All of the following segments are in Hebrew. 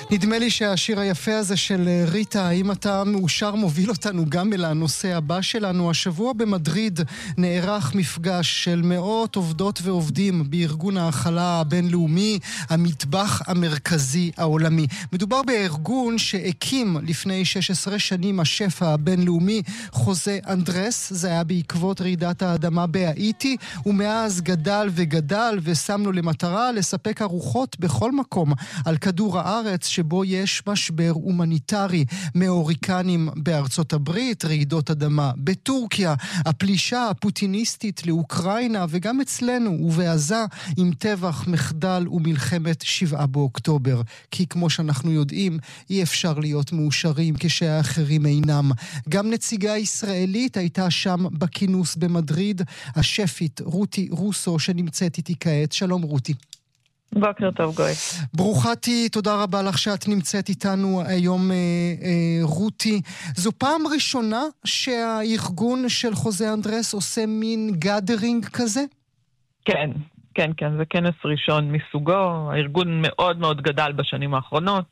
נדמה לי שהשיר היפה הזה של ריטה, האם אתה מאושר, מוביל אותנו גם אל הנושא הבא שלנו. השבוע במדריד נערך מפגש של מאות עובדות ועובדים בארגון ההאכלה הבינלאומי, המטבח המרכזי העולמי. מדובר בארגון שהקים לפני 16 שנים השף הבינלאומי חוזה אנדרס. זה היה בעקבות רעידת האדמה בהאיטי, ומאז גדל וגדל ושם לו למטרה לספק ארוחות בכל מקום על כדור הארץ שבו יש משבר הומניטרי, מהוריקנים בארצות הברית, רעידות אדמה בטורקיה, הפלישה הפוטיניסטית לאוקראינה, וגם אצלנו ובעזה עם טבח, מחדל ומלחמת 7 באוקטובר. כי כמו שאנחנו יודעים, אי אפשר להיות מאושרים כשהאחרים אינם. גם נציגה ישראלית הייתה שם בכינוס במדריד, השפית רותי רוסו שנמצאת איתי כעת. שלום רותי. בוקר טוב גוי. ברוכה תהי, תודה רבה לך שאת נמצאת איתנו היום רותי. זו פעם ראשונה שהארגון של חוזה אנדרס עושה מין גאדרינג כזה? כן, זה כנס ראשון מסוגו. הארגון מאוד מאוד גדל בשנים האחרונות,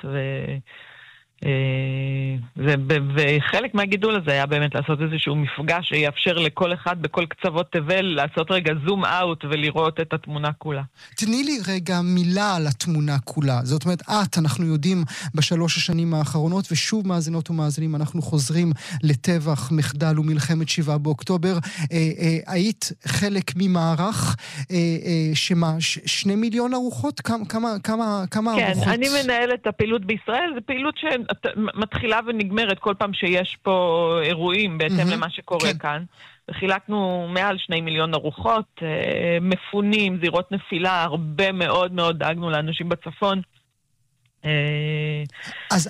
וחלק מהגידול הזה היה באמת לעשות איזשהו מפגש שיאפשר לכל אחד בכל קצוות תבל לעשות רגע זום אאוט ולראות את התמונה כולה. תני לי רגע מילה על התמונה כולה. זאת אומרת, אנחנו יודעים בשלוש השנים האחרונות, ושוב מאזינות ומאזינים, אנחנו חוזרים לטבח, מחדל ומלחמת 7 באוקטובר. היית חלק ממערך שמה, 2 מיליון ארוחות? כמה כן, ארוחות? אני מנהלת את הפעילות בישראל. זו פעילות מתחילה ונגמרת כל פעם שיש פה אירועים בהתאם למה שקורה כאן. וחילקנו מעל 2 מיליון ארוחות, מפונים, זירות נפילה, הרבה מאוד מאוד דאגנו לאנשים בצפון. אז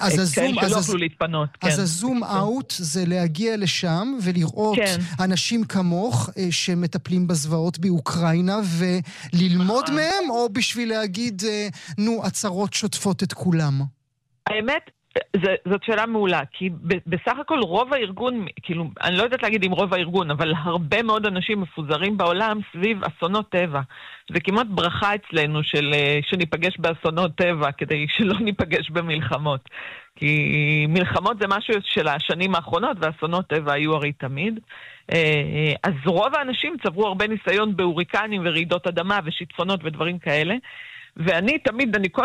הזום אאוט זה להגיע לשם ולראות אנשים כמוך שמטפלים בזוועות באוקראינה וללמוד מהם, או בשביל להגיד הצרות שוטפות את כולם? האמת, זאת שאלה מעולה, כי בסך הכל רוב הארגון, כאילו, אני לא יודעת להגיד אם רוב הארגון, אבל הרבה מאוד אנשים מפוזרים בעולם סביב אסונות טבע. זה כמעט ברכה אצלנו שניפגש באסונות טבע, כדי שלא ניפגש במלחמות. כי מלחמות זה משהו של השנים האחרונות, ואסונות טבע היו הרי תמיד. אז רוב האנשים צברו הרבה ניסיון בהוריקנים ורעידות אדמה ושיטפונות ודברים כאלה. ואני תמיד, אני כל